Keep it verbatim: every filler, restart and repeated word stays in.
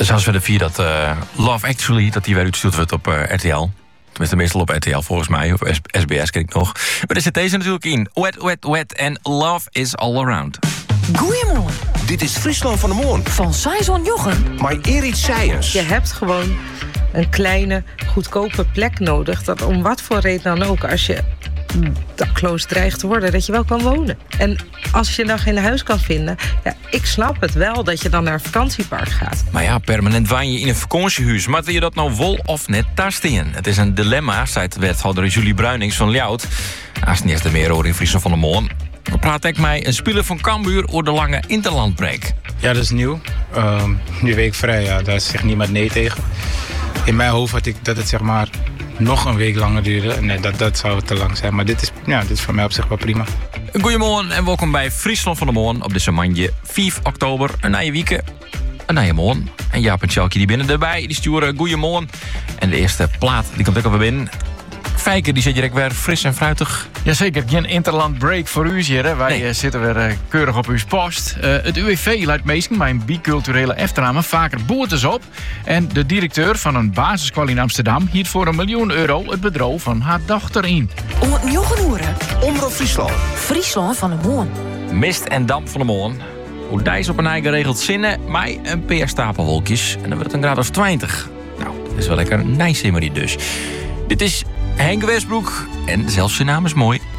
Zelfs weer de vier dat uh, Love Actually, dat die weer uitgestuurd wordt op uh, R T L. Tenminste, meestal op R T L volgens mij. Of S B S ken ik nog. Maar er zit deze natuurlijk in. Wet, wet, wet en Love is all around. Goeiemorgen. Dit is Friesland van de Moon. Van Saison Jochem. Maar Erit Science. Je hebt gewoon een kleine, goedkope plek nodig. Dat om wat voor reden dan ook, als je dakloos dreigt te worden, dat je wel kan wonen. En als je dan geen huis kan vinden, ja, ik snap het wel dat je dan naar een vakantiepark gaat. Maar ja, permanent woon je in een vakantiehuis. Maar wil je dat nou wol of net tasten? Het is een dilemma, zei wethouder Julie Bruinings van Ljout. Als het niet eens de meer hoor in Friesland van de Moon. Dan praat ik mij een speler van Cambuur over de lange interlandbreak. Ja, dat is nieuw. Uh, nu week vrij, ja, daar zegt niemand nee tegen. In mijn hoofd had ik dat het zeg maar nog een week langer duurde. Nee, dat, dat zou te lang zijn. Maar dit is, ja, dit is voor mij op zich wel prima. Goedemorgen en welkom bij Friesland van de Moon op deze manje vijf oktober. Een nieuwe week, een nieuwe morgen. En Jaap en Tjalkje die binnen erbij, die sturen goedemorgen. En de eerste plaat die komt ook alweer binnen. Fijker, die zit direct weer fris en fruitig. Jazeker, geen interland break voor u hier. Hè. Wij nee. uh, zitten weer uh, keurig op uw post. Uh, het U W V leidt meestal bij een biculturele efternamen vaker boetes op. En de directeur van een basisschool in Amsterdam hield voor een miljoen euro het bedrijf van haar dochter in. Om het Jochem horen. Omroep Friesland. Friesland van de Moon. Mist en damp van de Moon. Hoe dijs op een eigen geregeld zinnen, mij een paar stapelwolkjes. En dan wordt het een graad of twintig. Nou, dat is wel lekker nice, maar die dus. Dit is Henk Westbroek en zelfs zijn naam is mooi.